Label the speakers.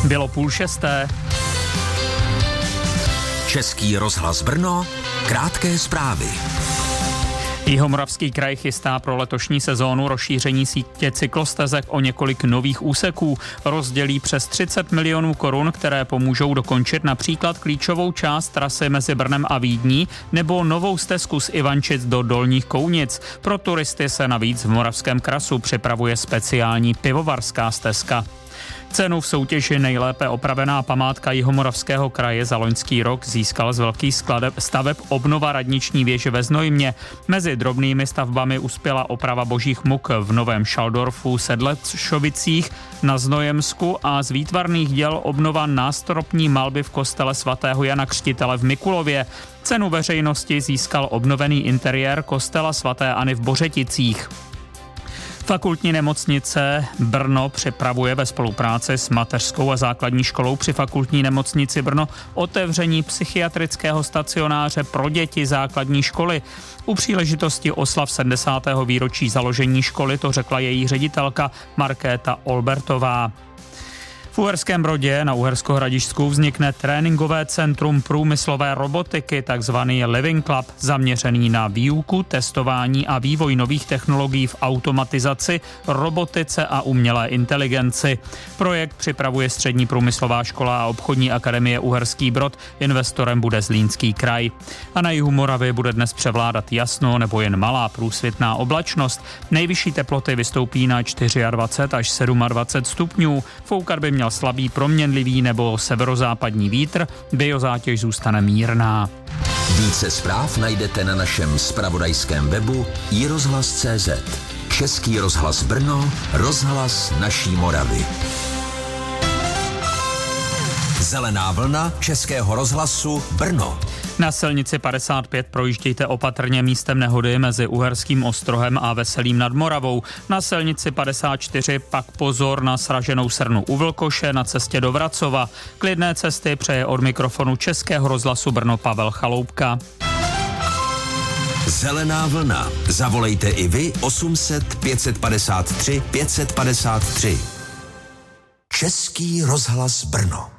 Speaker 1: Bylo 5:30.
Speaker 2: Český rozhlas Brno, krátké zprávy.
Speaker 1: Jihomoravský kraj chystá pro letošní sezónu rozšíření sítě cyklostezek o několik nových úseků. Rozdělí přes 30 milionů korun, které pomůžou dokončit například klíčovou část trasy mezi Brnem a Vídní nebo novou stezku z Ivančic do Dolních Kounic. Pro turisty se navíc v Moravském Krasu připravuje speciální pivovarská stezka. Cenu v soutěži nejlépe opravená památka Jihomoravského kraje za loňský rok získal z velkých staveb obnova radniční věže ve Znojmě. Mezi drobnými stavbami uspěla oprava božích muk v Novém Šaldorfu, Sedlečovicích na Znojemsku a z výtvarných děl obnova nástropní malby v kostele svatého Jana Křtitele v Mikulově. Cenu veřejnosti získal obnovený interiér kostela svaté Anny v Bořeticích. Fakultní nemocnice Brno připravuje ve spolupráci s mateřskou a základní školou při Fakultní nemocnici Brno otevření psychiatrického stacionáře pro děti základní školy. U příležitosti oslav 70. výročí založení školy to řekla její ředitelka Markéta Olbertová. V Uherském Brodě na Uhersko-Hradišťsku vznikne tréninkové centrum průmyslové robotiky, takzvaný Living Club, zaměřený na výuku, testování a vývoj nových technologií v automatizaci, robotice a umělé inteligenci. Projekt připravuje Střední průmyslová škola a obchodní akademie Uherský Brod, investorem bude Zlínský kraj. A na jihu Moravy bude dnes převládat jasno nebo jen malá průsvitná oblačnost. Nejvyšší teploty vystoupí na 24 až 27 stupňů. Foukat by měl slabý proměnlivý nebo severozápadní vítr, biozátěž zůstane mírná.
Speaker 2: Více zpráv najdete na našem zpravodajském webu iRozhlas.cz. Český rozhlas Brno, rozhlas naší Moravy. Zelená vlna Českého rozhlasu Brno.
Speaker 1: Na silnici 55 projíždějte opatrně místem nehody mezi Uherským Ostrohem a Veselým nad Moravou. Na silnici 54 pak pozor na sraženou srnu u Vlkoše na cestě do Vracova. Klidné cesty přeje od mikrofonu Českého rozhlasu Brno Pavel Chaloupka.
Speaker 2: Zelená vlna. Zavolejte i vy 800 553 553. Český rozhlas Brno.